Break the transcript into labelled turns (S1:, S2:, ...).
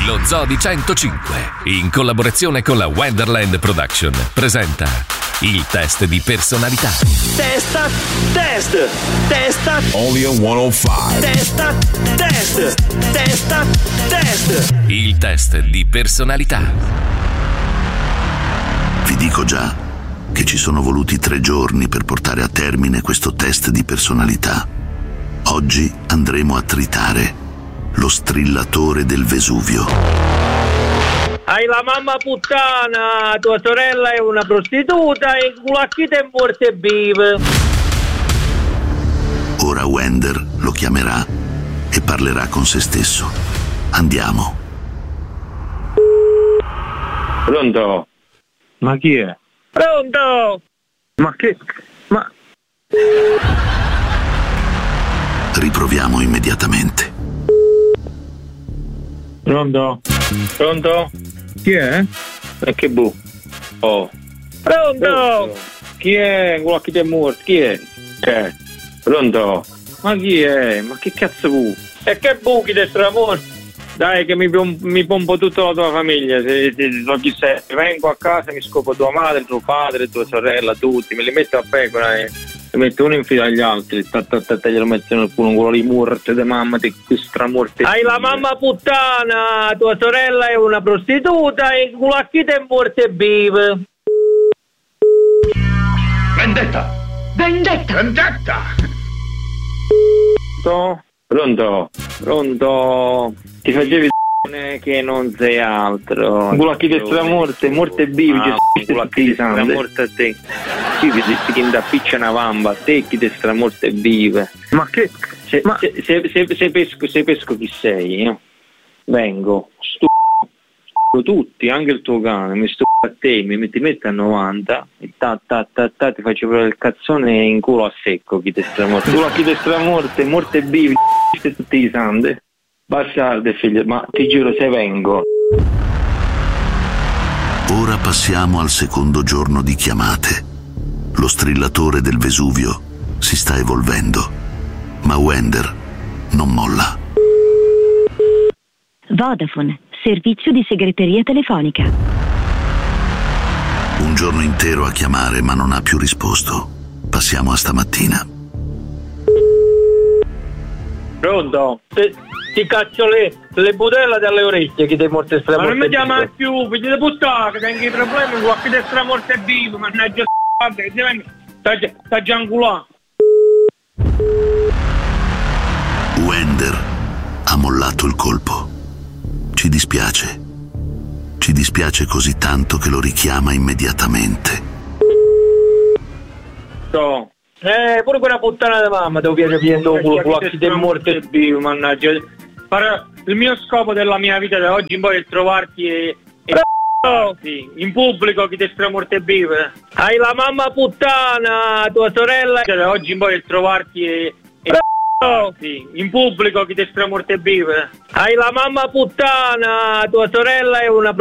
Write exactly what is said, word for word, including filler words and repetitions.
S1: Lo Zoo di centocinque, in collaborazione con la Wonderland Production, presenta il test di personalità.
S2: Testa, test, testa,
S3: Only on centocinque.
S2: testa, test, testa, test.
S1: Il test di personalità.
S4: Vi dico già che ci sono voluti tre giorni per portare a termine questo test di personalità. Oggi andremo a tritare lo strillatore del Vesuvio.
S5: Hai la mamma puttana, tua sorella è una prostituta e il culacchito è morto e vive.
S4: Ora Wender lo chiamerà e parlerà con se stesso. Andiamo.
S6: Pronto? Ma chi è?
S5: Pronto?
S6: Ma che... ma...
S4: Riproviamo immediatamente.
S6: Pronto?
S5: Pronto?
S6: Chi è?
S5: E che bu? Oh. Pronto?
S6: Pronto? Chi è? Quello che ti è morto? Chi è? Eh. Pronto? Ma chi è? Ma che cazzo bu?
S5: E che buchi di stramorto?
S6: Dai che mi, pom- mi pompo tutta la tua famiglia, se, se so chi sei. Vengo a casa, mi scopo tua madre, tuo padre, tua sorella, tutti, me li metto a pecora e li metto uno in fila agli altri, te glielo mettono nel culo, quello di morte, di mamma, di stramorte.
S5: Hai la mamma puttana, tua sorella è una prostituta e il culacchito è morto e vive.
S3: Vendetta!
S7: Vendetta!
S3: Vendetta!
S6: Pronto? Pronto? Pronto? Ti facevi che non sei altro. Culacchito stramorte, morte e vivi,
S5: Ah,
S6: culacchito stramorte a te. Sì, ti ti da piccia una vamba, te chi te stramorte e vive. Ma che? Se,
S5: Ma-
S6: se, se, se, se pesco, se pesco chi sei, io vengo, stu tutti, anche il tuo cane, mi sto a te, mi metti, metti a novanta e ta ta ta ta ti faccio provare il cazzone in culo a secco chi te stramorte. Culacchito stramorte, morte e vivi, tutti i sande. Bastarde figlio, ma ti giuro se vengo.
S4: Ora passiamo al secondo giorno di chiamate. Lo strillatore del Vesuvio si sta evolvendo, ma Wender non molla.
S7: Vodafone, servizio di segreteria telefonica.
S4: Un giorno intero a chiamare, ma non ha più risposto. Passiamo a stamattina.
S5: Pronto? Ti, ti caccio le, le budella dalle orecchie che ti morte
S6: Ma
S5: stramorte.
S6: non mi chiama più, figlio di puttana, che tengo i problemi con chi te stramorte e vivo, mannaggia s***a, che ti vengo, sta già, sta già angolato.
S4: Wender ha mollato il colpo. Ci dispiace. Ci dispiace così tanto che lo richiama immediatamente.
S6: So.
S5: Eh, pure quella puttana di mamma devo piacere pieno un culo culacchito è morto e
S6: vivo, mannaggia. Guarda, il mio scopo della mia vita da oggi in poi è trovarti e... e sì, in pubblico chi te stramorte e vive.
S5: Hai la mamma puttana, tua sorella
S6: Da oggi in poi è trovarti e... e sì, in pubblico chi te stramorte e vive.
S5: Hai la mamma puttana, tua sorella è una